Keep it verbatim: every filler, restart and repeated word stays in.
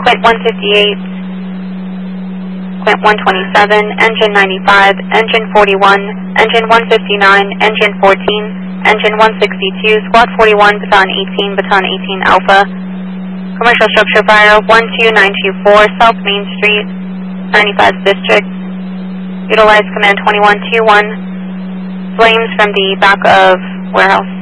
Quint one fifty-eight, Quint one twenty-seven, engine ninety-five, engine forty-one, engine one fifty-nine, engine fourteen, engine one sixty-two, squad forty-one, baton eighteen, baton eighteen Alpha. Commercial structure fire one two nine two four, South Main Street, ninety-five District. Utilize command twenty-one two one. Flames from the back of warehouse.